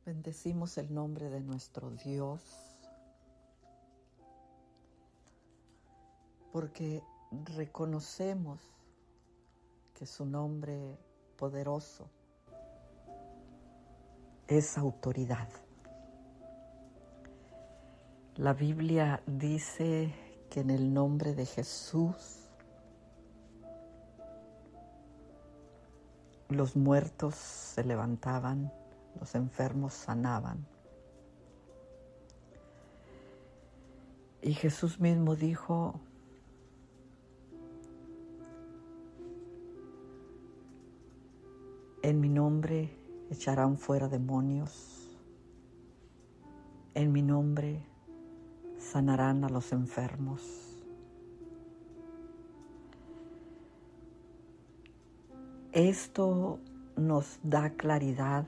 Bendecimos el nombre de nuestro Dios, porque reconocemos que su nombre poderoso es autoridad. La Biblia dice que en el nombre de Jesús los muertos se levantaban, los enfermos sanaban. Y Jesús mismo dijo: en mi nombre echarán fuera demonios, en mi nombre sanarán a los enfermos. Esto nos da claridad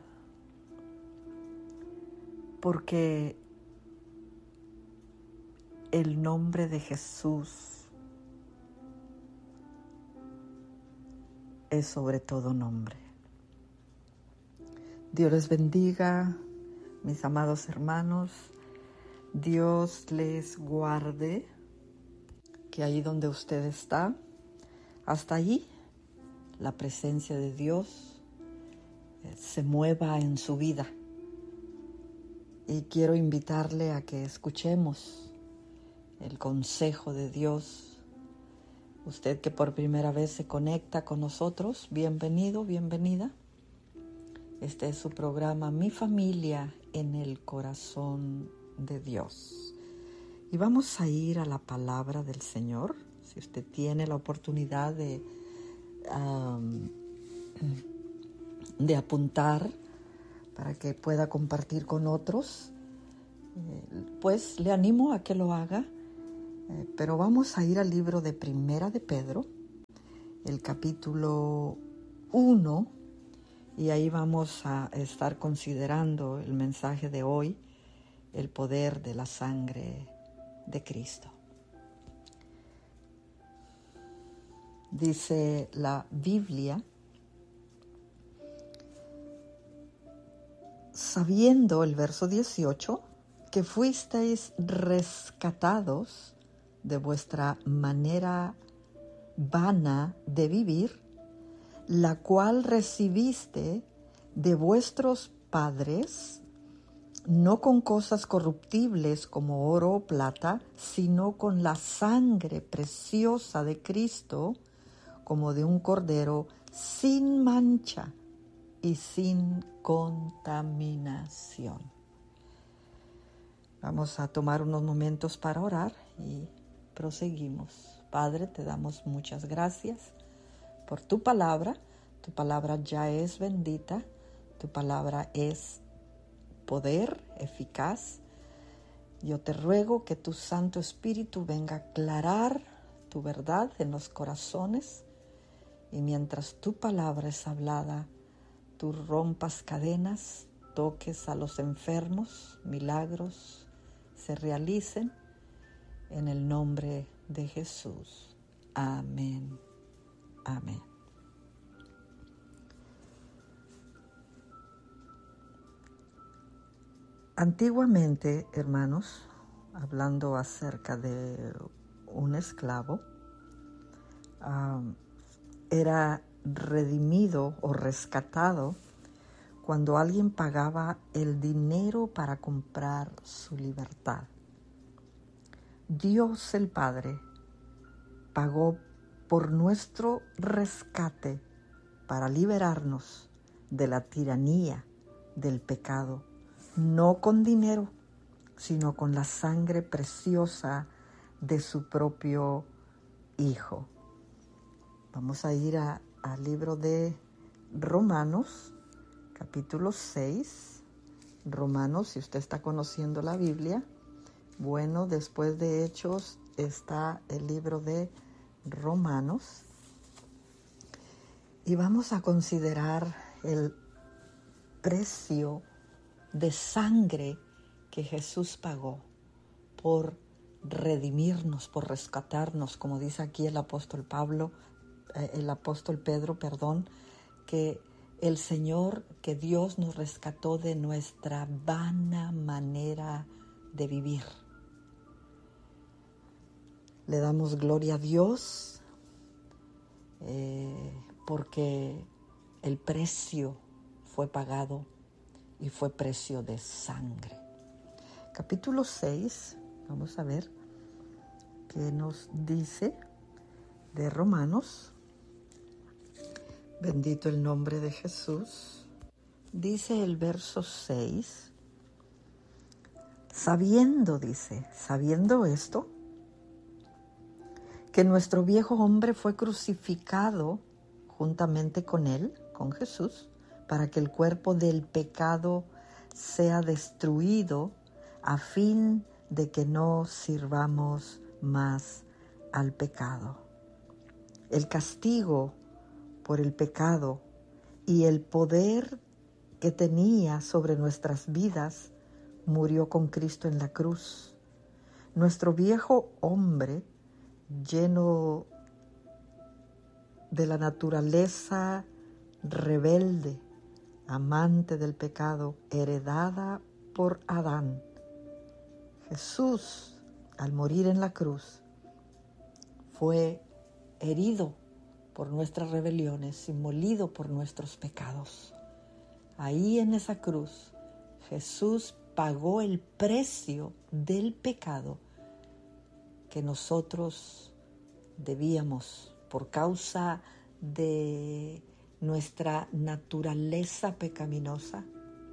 porque el nombre de Jesús es sobre todo nombre. Dios les bendiga, mis amados hermanos. Dios les guarde, que ahí donde usted está, hasta allí, la presencia de Dios se mueva en su vida. Y quiero invitarle a que escuchemos el consejo de Dios. Usted que por primera vez se conecta con nosotros, bienvenido, bienvenida. Este es su programa Mi Familia en el Corazón de Dios. Y vamos a ir a la palabra del Señor. Si usted tiene la oportunidad de apuntar para que pueda compartir con otros, pues le animo a que lo haga. Pero vamos a ir al libro de Primera de Pedro, el capítulo 1, y ahí vamos a estar considerando el mensaje de hoy, el poder de la sangre de Cristo. Dice la Biblia: sabiendo, el verso 18, que fuisteis rescatados de vuestra manera vana de vivir, la cual recibiste de vuestros padres, no con cosas corruptibles como oro o plata, sino con la sangre preciosa de Cristo, como de un cordero sin mancha y sin contaminación. Vamos a tomar unos momentos para orar y proseguimos. Padre, te damos muchas gracias por tu palabra. Tu palabra ya es bendita. Tu palabra es poder, eficaz. Yo te ruego que tu Santo Espíritu venga a aclarar tu verdad en los corazones, y mientras tu palabra es hablada, tú rompas cadenas, toques a los enfermos, milagros se realicen en el nombre de Jesús. Amén. Amén. Antiguamente, hermanos, hablando acerca de un esclavo, era redimido o rescatado cuando alguien pagaba el dinero para comprar su libertad. Dios el Padre pagó por nuestro rescate para liberarnos de la tiranía del pecado, no con dinero, sino con la sangre preciosa de su propio Hijo. Vamos a ir al libro de Romanos, capítulo 6. Romanos, si usted está conociendo la Biblia, bueno, después de Hechos está el libro de Romanos. Y vamos a considerar el precio de sangre que Jesús pagó por redimirnos, por rescatarnos, como dice aquí el apóstol Pedro, que el Señor, que Dios nos rescató de nuestra vana manera de vivir. Le damos gloria a Dios porque el precio fue pagado y fue precio de sangre. Capítulo 6, vamos a ver qué nos dice de Romanos. Bendito el nombre de Jesús. Dice el verso 6, sabiendo esto, que nuestro viejo hombre fue crucificado juntamente con él, con Jesús, para que el cuerpo del pecado sea destruido, a fin de que no sirvamos más al pecado. El castigo por el pecado y el poder que tenía sobre nuestras vidas murió con Cristo en la cruz. Nuestro viejo hombre, lleno de la naturaleza rebelde, amante del pecado, heredada por Adán. Jesús, al morir en la cruz, fue herido por nuestras rebeliones y molido por nuestros pecados. Ahí en esa cruz, Jesús pagó el precio del pecado que nosotros debíamos por causa de nuestra naturaleza pecaminosa,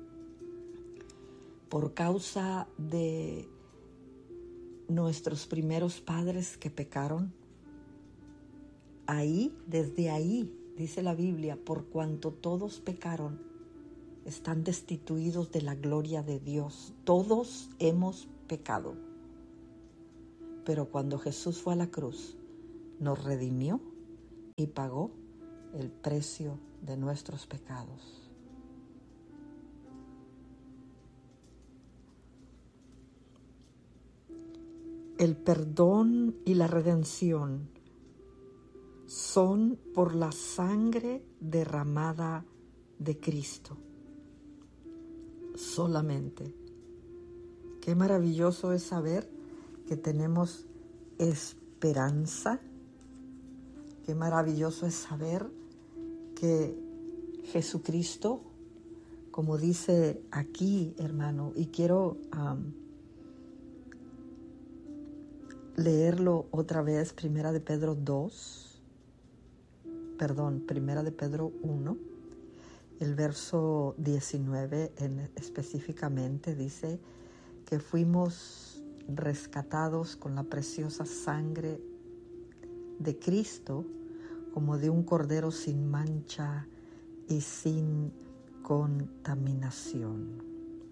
por causa de nuestros primeros padres que pecaron. Desde ahí, dice la Biblia, por cuanto todos pecaron, están destituidos de la gloria de Dios. Todos hemos pecado. Pero cuando Jesús fue a la cruz, nos redimió y pagó el precio de nuestros pecados. El perdón y la redención son por la sangre derramada de Cristo. Solamente. Qué maravilloso es saber que tenemos esperanza. Qué maravilloso es saber que Jesucristo, como dice aquí, hermano, y quiero leerlo otra vez, Primera de Pedro 1, el verso 19 específicamente dice que fuimos rescatados con la preciosa sangre de Cristo, como de un cordero sin mancha y sin contaminación.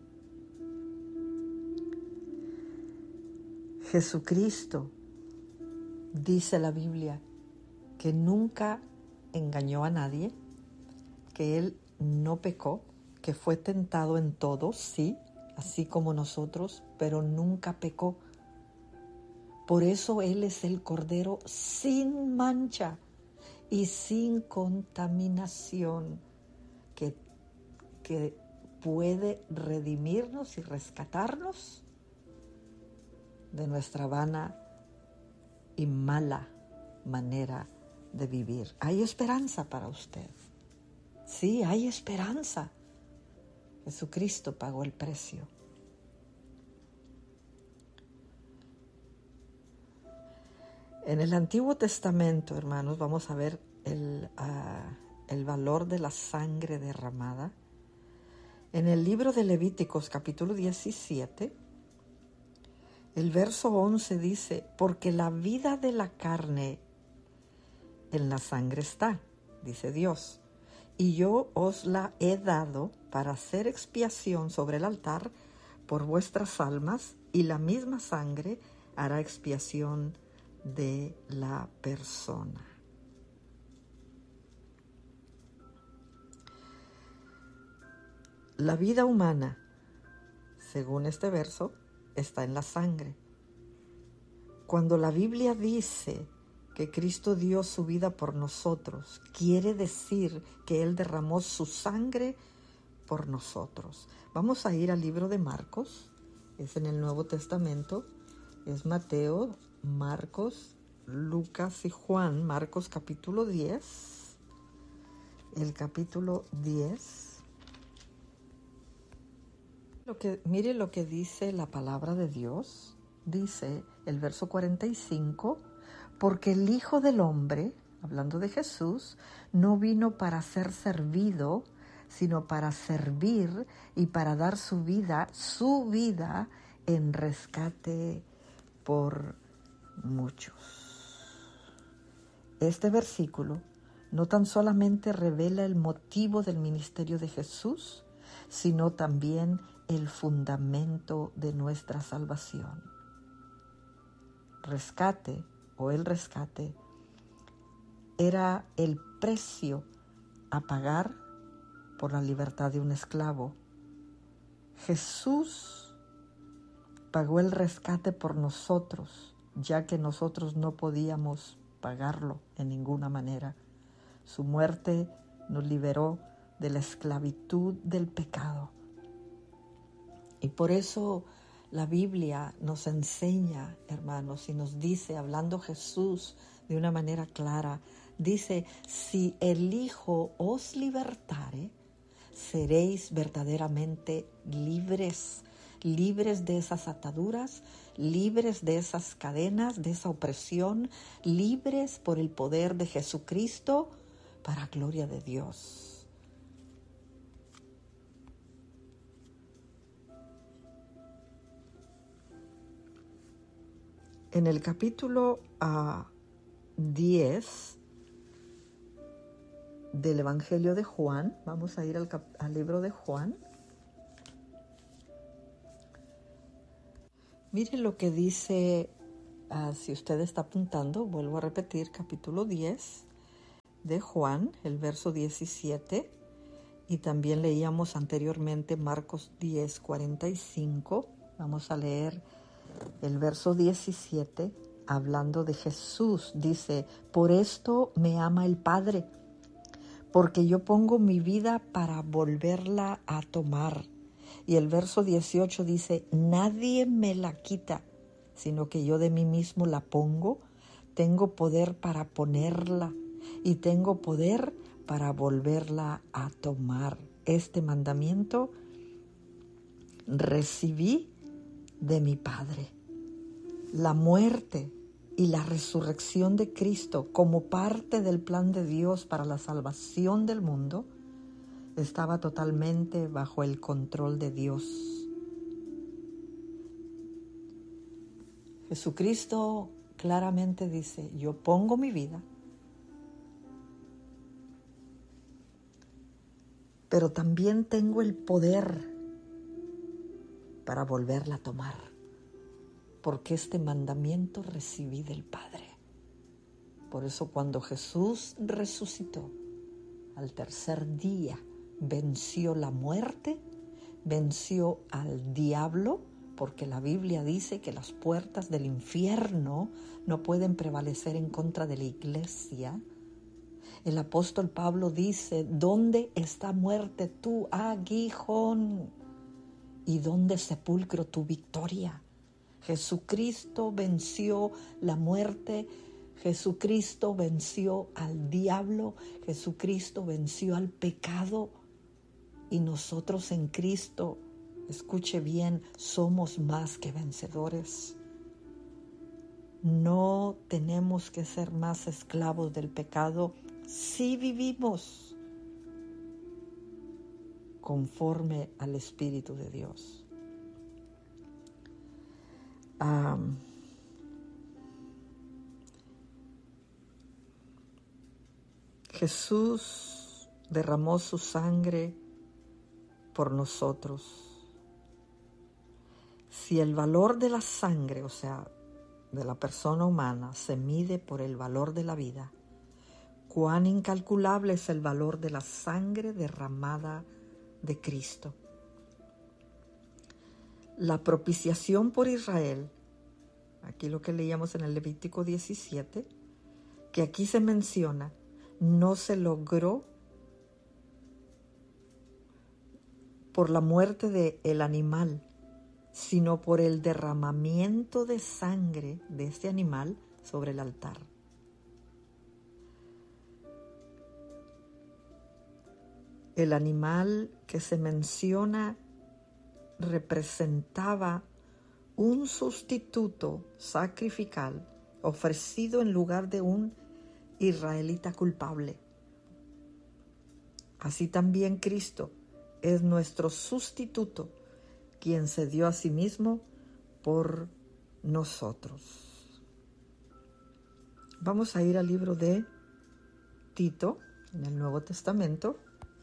Jesucristo, dice la Biblia, que nunca engañó a nadie, que Él no pecó, que fue tentado en todo, sí, así como nosotros, pero nunca pecó. Por eso Él es el Cordero sin mancha y sin contaminación, que puede redimirnos y rescatarnos de nuestra vana y mala manera de vivir. Hay esperanza para usted. Sí, hay esperanza. Jesucristo pagó el precio. En el Antiguo Testamento, hermanos, vamos a ver el valor de la sangre derramada. En el libro de Levíticos, capítulo 17, el verso 11 dice, porque la vida de la carne en la sangre está, dice Dios, y yo os la he dado para hacer expiación sobre el altar por vuestras almas, y la misma sangre hará expiación de la persona. La vida humana, según este verso, está en la sangre. Cuando la Biblia dice que Cristo dio su vida por nosotros, quiere decir que Él derramó su sangre por nosotros. Vamos a ir al libro de Marcos, es en el Nuevo Testamento, es Mateo, Marcos, Lucas y Juan. Marcos capítulo 10, el capítulo 10. Mire lo que dice la palabra de Dios. Dice el verso 45, porque el Hijo del Hombre, hablando de Jesús, no vino para ser servido, sino para servir y para dar su vida en rescate por muchos. Este versículo no tan solamente revela el motivo del ministerio de Jesús, sino también el fundamento de nuestra salvación. Rescate o el rescate era el precio a pagar por la libertad de un esclavo. Jesús pagó el rescate por nosotros, ya que nosotros no podíamos pagarlo en ninguna manera. Su muerte nos liberó de la esclavitud del pecado. Y por eso la Biblia nos enseña, hermanos, y nos dice, hablando Jesús de una manera clara, dice, si el Hijo os libertare, seréis verdaderamente libres, libres de esas ataduras, libres de esas cadenas, de esa opresión, libres por el poder de Jesucristo, para gloria de Dios. En el capítulo 10 del Evangelio de Juan, vamos a ir al libro de Juan. Miren lo que dice, si usted está apuntando, vuelvo a repetir, capítulo 10 de Juan, el verso 17, y también leíamos anteriormente Marcos 10, 45. Vamos a leer el verso 17, hablando de Jesús, dice, por esto me ama el Padre, porque yo pongo mi vida para volverla a tomar. Y el verso 18 dice, nadie me la quita, sino que yo de mí mismo la pongo. Tengo poder para ponerla y tengo poder para volverla a tomar. Este mandamiento recibí de mi Padre. La muerte y la resurrección de Cristo como parte del plan de Dios para la salvación del mundo estaba totalmente bajo el control de Dios. Jesucristo claramente dice, yo pongo mi vida, pero también tengo el poder para volverla a tomar, porque este mandamiento recibí del Padre. Por eso cuando Jesús resucitó al tercer día, venció la muerte, venció al diablo, porque la Biblia dice que las puertas del infierno no pueden prevalecer en contra de la iglesia. El apóstol Pablo dice, ¿dónde está muerte tu aguijón? ¿Y dónde sepulcro tu victoria? Jesucristo venció la muerte, Jesucristo venció al diablo, Jesucristo venció al pecado. Y nosotros en Cristo, escuche bien, somos más que vencedores. No tenemos que ser más esclavos del pecado si vivimos conforme al Espíritu de Dios. Jesús derramó su sangre por nosotros. Si el valor de la sangre, o sea, de la persona humana, se mide por el valor de la vida, cuán incalculable es el valor de la sangre derramada de Cristo. La propiciación por Israel, aquí lo que leíamos en el Levítico 17, que aquí se menciona no se logró por la muerte del animal, sino por el derramamiento de sangre de este animal sobre el altar. El animal que se menciona representaba un sustituto sacrificial ofrecido en lugar de un israelita culpable. Así también Cristo es nuestro sustituto, quien se dio a sí mismo por nosotros. Vamos a ir al libro de Tito, en el Nuevo Testamento.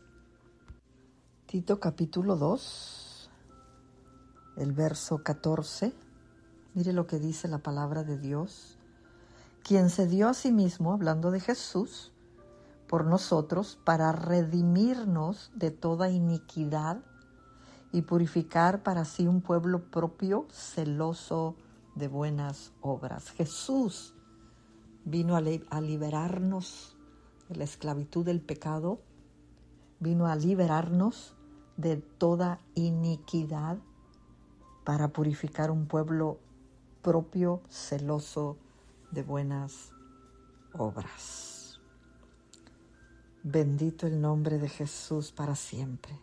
Tito capítulo 2, el verso 14. Mire lo que dice la palabra de Dios. Quien se dio a sí mismo, hablando de Jesús, por nosotros, para redimirnos de toda iniquidad y purificar para sí un pueblo propio, celoso de buenas obras. Jesús vino a liberarnos de la esclavitud del pecado, vino a liberarnos de toda iniquidad para purificar un pueblo propio, celoso de buenas obras. Bendito el nombre de Jesús para siempre.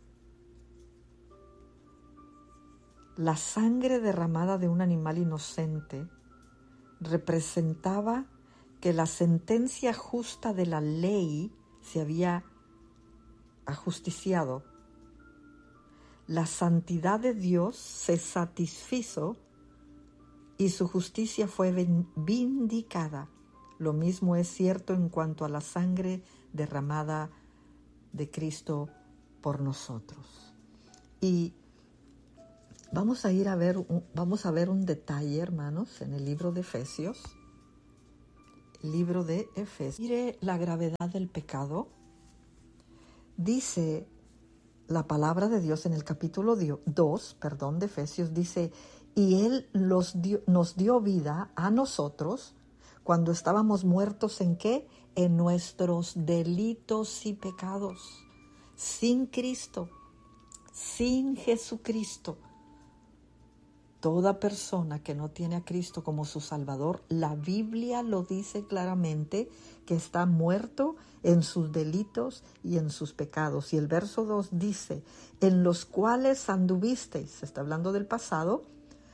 La sangre derramada de un animal inocente representaba que la sentencia justa de la ley se había ajusticiado. La santidad de Dios se satisfizo y su justicia fue vindicada. Lo mismo es cierto en cuanto a la sangre derramada de Cristo por nosotros. Y vamos a ver un detalle, hermanos, en el libro de Efesios. Libro de Efesios. Mire la gravedad del pecado. Dice la palabra de Dios en el capítulo 2, de Efesios, dice: y Él nos dio vida a nosotros cuando estábamos muertos, ¿en qué? En nuestros delitos y pecados. Sin Cristo, sin Jesucristo. Toda persona que no tiene a Cristo como su Salvador, la Biblia lo dice claramente, que está muerto en sus delitos y en sus pecados. Y el verso 2 dice: en los cuales anduvisteis. Se está hablando del pasado,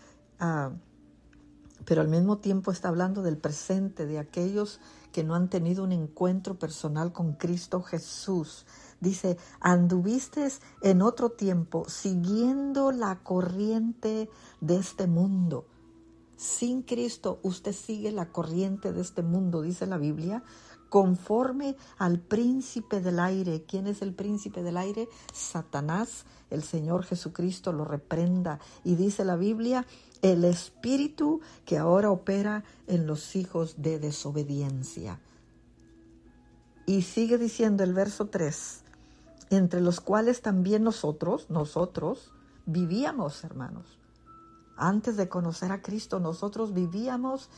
pero al mismo tiempo está hablando del presente, de aquellos que no han tenido un encuentro personal con Cristo Jesús. Dice: anduvisteis en otro tiempo siguiendo la corriente de este mundo. Sin Cristo usted sigue la corriente de este mundo, dice la Biblia, conforme al príncipe del aire. ¿Quién es el príncipe del aire? Satanás. El Señor Jesucristo lo reprenda. Y dice la Biblia: el espíritu que ahora opera en los hijos de desobediencia. Y sigue diciendo el verso 3: entre los cuales también nosotros vivíamos, hermanos. Antes de conocer a Cristo, nosotros vivíamos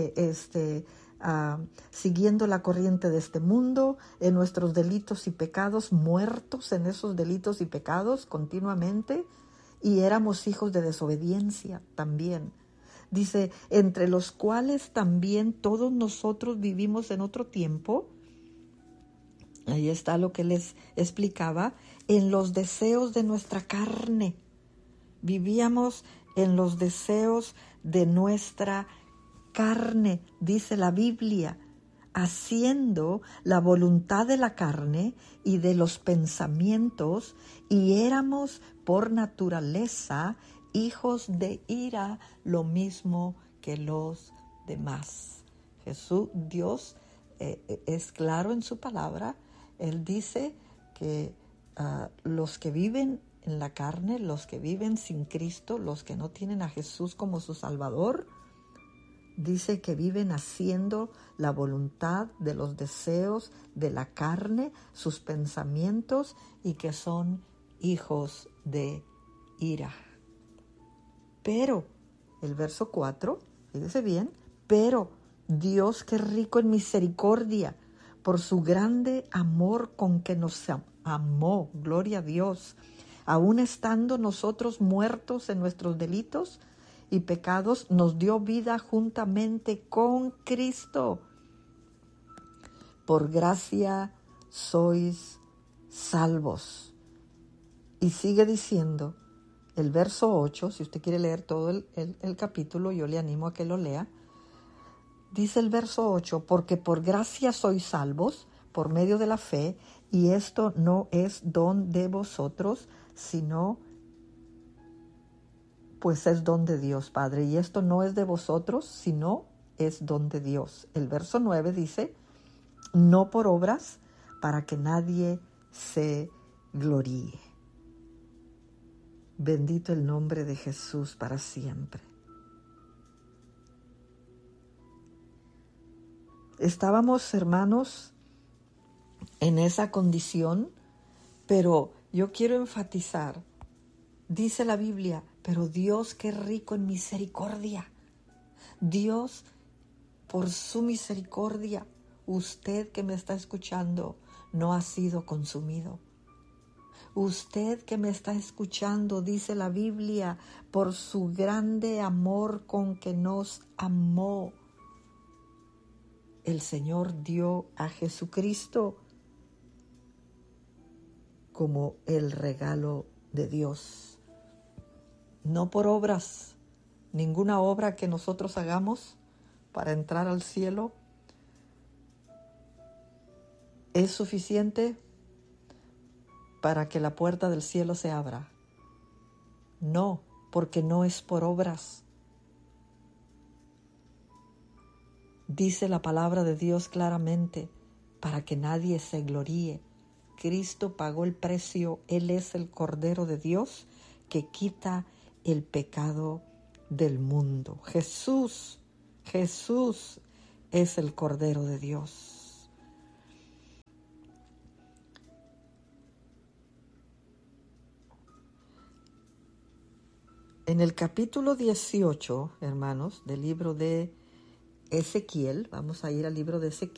siguiendo la corriente de este mundo, en nuestros delitos y pecados, muertos en esos delitos y pecados continuamente, y éramos hijos de desobediencia también. Dice: entre los cuales también todos nosotros vivimos en otro tiempo. Ahí está lo que les explicaba, en los deseos de nuestra carne. Vivíamos en los deseos de nuestra carne, dice la Biblia, haciendo la voluntad de la carne y de los pensamientos, y éramos por naturaleza hijos de ira, lo mismo que los demás. Dios es claro en su palabra. Él dice que los que viven en la carne, los que viven sin Cristo, los que no tienen a Jesús como su Salvador, dice que viven haciendo la voluntad de los deseos de la carne, sus pensamientos, y que son hijos de ira. Pero, el verso 4, fíjese bien, pero Dios que es rico en misericordia, por su grande amor con que nos amó, gloria a Dios, aun estando nosotros muertos en nuestros delitos y pecados, nos dio vida juntamente con Cristo. Por gracia sois salvos. Y sigue diciendo el verso 8, si usted quiere leer todo el capítulo, yo le animo a que lo lea. Dice el verso 8, porque por gracia sois salvos por medio de la fe, y esto no es don de vosotros, sino pues es don de Dios, Padre. Y esto no es de vosotros, sino es don de Dios. El verso 9 dice, no por obras, para que nadie se gloríe. Bendito el nombre de Jesús para siempre. Estábamos, hermanos, en esa condición, pero yo quiero enfatizar, dice la Biblia, pero Dios que es rico en misericordia. Dios, por su misericordia, usted que me está escuchando, no ha sido consumido. Usted que me está escuchando, dice la Biblia, por su grande amor con que nos amó, el Señor dio a Jesucristo como el regalo de Dios. No por obras, ninguna obra que nosotros hagamos para entrar al cielo es suficiente para que la puerta del cielo se abra. No, porque no es por obras. Dice la palabra de Dios claramente, para que nadie se gloríe. Cristo pagó el precio, Él es el Cordero de Dios que quita el pecado del mundo. Jesús es el Cordero de Dios. En el capítulo 18, hermanos, del libro de Ezequiel, vamos a ir al libro de Ezequiel.